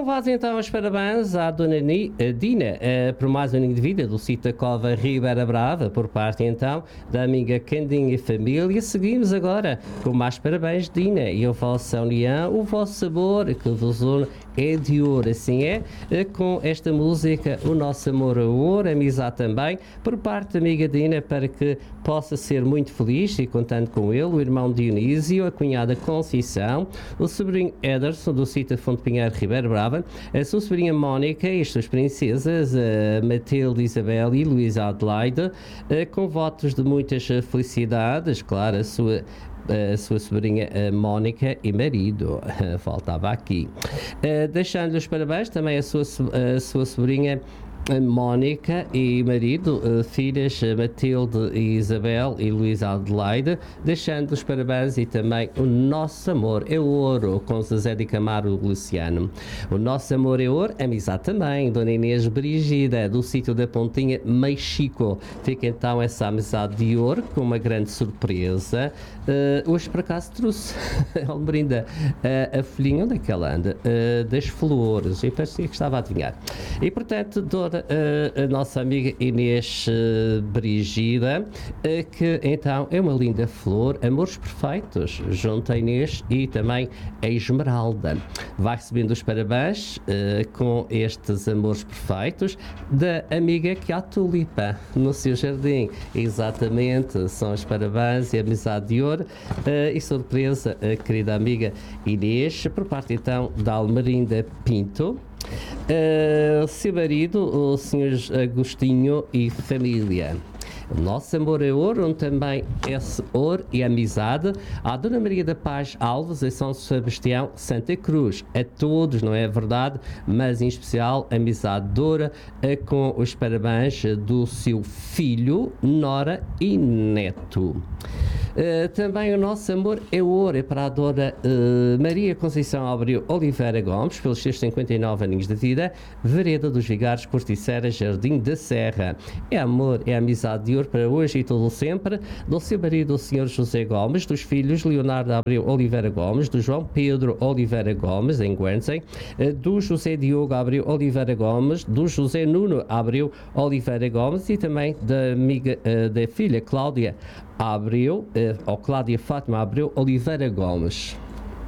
Renovados então os parabéns à Dona Dina por mais um aninho de vida do sítio da Cova Ribeira Brava, por parte então da amiga Candinha e família. Seguimos agora com mais parabéns, Dina, e a vossa união, o vosso sabor que vos une é de ouro, assim é, com esta música O Nosso Amor é Ouro, amizade também, por parte da amiga Dina, para que possa ser muito feliz e contando com ele, o irmão Dionísio, a cunhada Conceição, o sobrinho Ederson do sítio Fonte Pinheiro Ribeira Brava, a sua sobrinha Mónica e as suas princesas, a Matilde, Isabel e Luísa Adelaide, com votos de muitas felicidades, claro, a sua sobrinha Mónica e marido, faltava aqui. Deixando-lhe os parabéns também a sua sobrinha Mónica e marido, filhas Matilde e Isabel e Luísa Adelaide, deixando os parabéns e também O Nosso Amor é Ouro, com Zezé de Camargo Luciano. O Nosso Amor é Ouro, amizade também, Dona Inês Brigida, do sítio da Pontinha, Mexico. Fica então essa amizade de ouro, com uma grande surpresa. Hoje por acaso trouxe Almerinda a folhinha, onde é que ela anda? Das flores, e parecia que estava a adivinhar. E portanto, Dona a nossa amiga Inês Brigida, que então é uma linda flor, amores perfeitos, junto a Inês e também a Esmeralda. Vai recebendo os parabéns com estes amores perfeitos da amiga que há tulipa no seu jardim. Exatamente, são os parabéns e a amizade de ouro e surpresa, a querida amiga Inês, por parte então da Almerinda Pinto. Seu marido, o Sr. Agostinho e família. O Nosso Amor é Ouro, onde também esse ouro e amizade à Dona Maria da Paz Alves e São Sebastião Santa Cruz. A todos, não é verdade? Mas em especial amizade de ouro, com os parabéns do seu filho, nora e neto. Também o Nosso Amor é Ouro é para a Dona Maria Conceição Abreu Oliveira Gomes, pelos seus 59 aninhos de vida, Vereda dos Vigares, Corticeira, Jardim da Serra. É amor, é amizade de ouro para hoje e todo sempre, do seu marido, o Sr. José Gomes, dos filhos Leonardo Abreu Oliveira Gomes, do João Pedro Oliveira Gomes, em Guernsey, do José Diogo Abreu Oliveira Gomes, do José Nuno Abreu Oliveira Gomes e também da amiga, da filha Cláudia Abreu, ou Cláudia Fátima Abreu Oliveira Gomes.